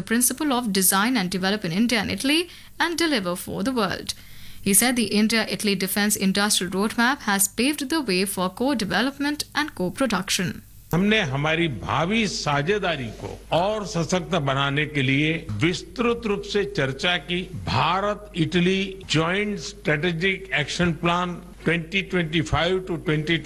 principle of design and develop in India and Italy and deliver for the world. He said the India-Italy Defence Industrial Roadmap has paved the way for co-development and co-production. हमने हमारी भावी साझेदारी को और सशक्त बनाने के लिए विस्तृत रूप से चर्चा की। Bharat Italy joint strategic action plan 2025 to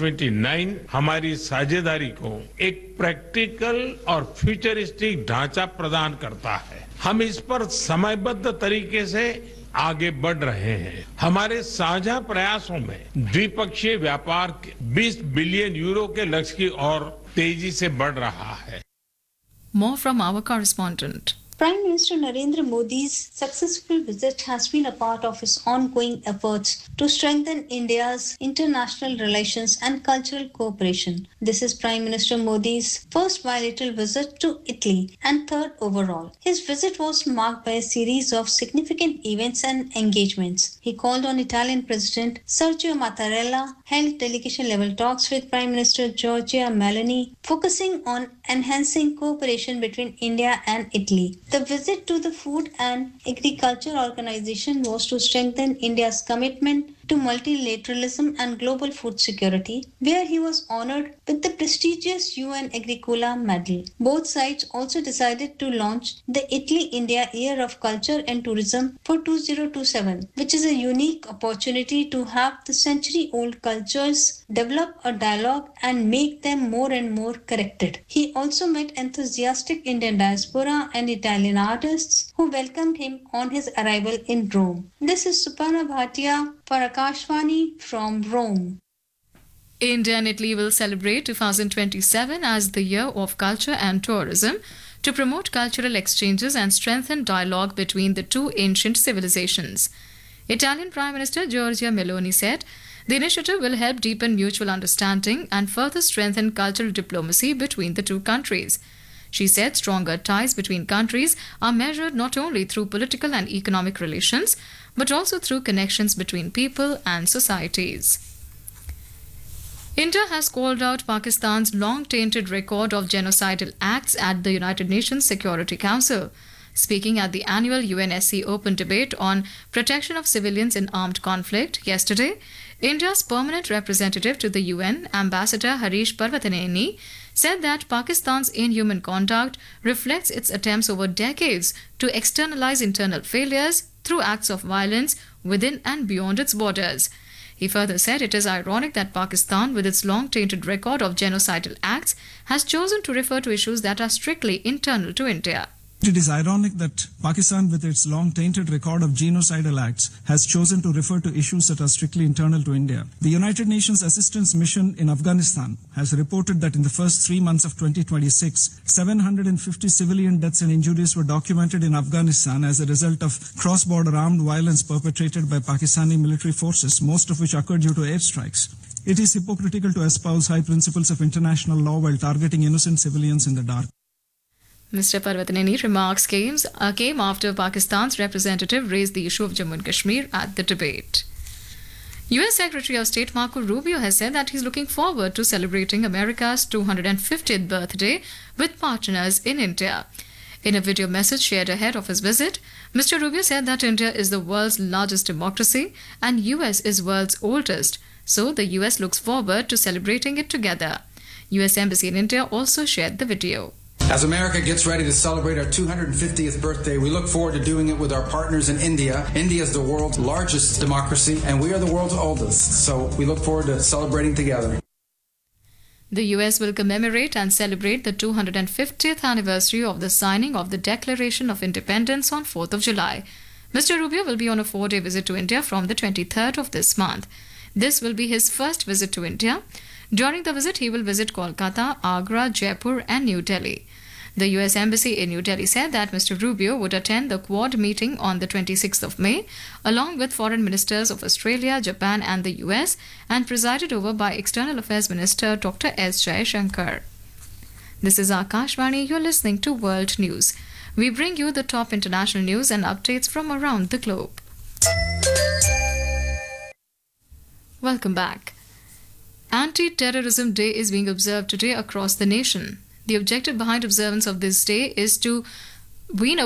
2029 हमारी साझेदारी को एक प्रैक्टिकल और फ्यूचरिस्टिक ढांचा प्रदान करता है। हम इस पर समयबद्ध तरीके से आगे बढ़ रहे हैं। हमारे साझा प्रयासों में द्विपक्षीय व्यापार 20 बिलियन यूरो के लक्ष्य की ओर तेजी से बढ़ रहा है। More from our correspondent. Prime Minister Narendra Modi's successful visit has been a part of his ongoing efforts to strengthen India's international relations and cultural cooperation. This is Prime Minister Modi's first bilateral visit to Italy and third overall. His visit was marked by a series of significant events and engagements. He called on Italian President Sergio Mattarella, held delegation-level talks with Prime Minister Giorgia Meloni, focusing on enhancing cooperation between India and Italy. The visit to the Food and Agriculture Organization was to strengthen India's commitment to multilateralism and global food security, where he was honored with the prestigious UN Agricola Medal. Both sides also decided to launch the Italy-India Year of Culture and Tourism for 2027, which is a unique opportunity to have the century-old cultures develop a dialogue and make them more and more connected. He also met enthusiastic Indian diaspora and Italian artists who welcomed him on his arrival in Rome. This is Suparna Bhatia for Akashvani from Rome. India and Italy will celebrate 2027 as the Year of Culture and Tourism to promote cultural exchanges and strengthen dialogue between the two ancient civilizations. Italian Prime Minister Giorgia Meloni said the initiative will help deepen mutual understanding and further strengthen cultural diplomacy between the two countries. She said stronger ties between countries are measured not only through political and economic relations, but also through connections between people and societies. India has called out Pakistan's long-tainted record of genocidal acts at the United Nations Security Council. Speaking at the annual UNSC Open Debate on Protection of Civilians in Armed Conflict yesterday, India's permanent representative to the UN, Ambassador Harish Parvathaneni, said that Pakistan's inhuman conduct reflects its attempts over decades to externalize internal failures through acts of violence within and beyond its borders. He further said it is ironic that Pakistan, with its long-tainted record of genocidal acts, has chosen to refer to issues that are strictly internal to India. It is ironic that Pakistan, with its long-tainted record of genocidal acts, has chosen to refer to issues that are strictly internal to India. The United Nations Assistance Mission in Afghanistan has reported that in the first 3 months of 2026, 750 civilian deaths and injuries were documented in Afghanistan as a result of cross-border armed violence perpetrated by Pakistani military forces, most of which occurred due to airstrikes. It is hypocritical to espouse high principles of international law while targeting innocent civilians in the dark. Mr. Parvathaneni remarks came after Pakistan's representative raised the issue of Jammu and Kashmir at the debate. U.S. Secretary of State Marco Rubio has said that he's looking forward to celebrating America's 250th birthday with partners in India. In a video message shared ahead of his visit, Mr. Rubio said that India is the world's largest democracy and U.S. is world's oldest, so the U.S. looks forward to celebrating it together. U.S. Embassy in India also shared the video. As America gets ready to celebrate our 250th birthday, we look forward to doing it with our partners in India. India is the world's largest democracy, and we are the world's oldest. So we look forward to celebrating together. The U.S. will commemorate and celebrate the 250th anniversary of the signing of the Declaration of Independence on 4th of July. Mr. Rubio will be on a 4-day visit to India from the 23rd of this month. This will be his first visit to India. During the visit, he will visit Kolkata, Agra, Jaipur, and New Delhi. The U.S. Embassy in New Delhi said that Mr. Rubio would attend the Quad meeting on the 26th of May, along with foreign ministers of Australia, Japan, and the U.S., and presided over by External Affairs Minister Dr. S. Jaishankar. This is Akashvani. You're listening to World News. We bring you the top international news and updates from around the globe. Welcome back. Anti-Terrorism Day is being observed today across the nation. The objective behind observance of this day is to wean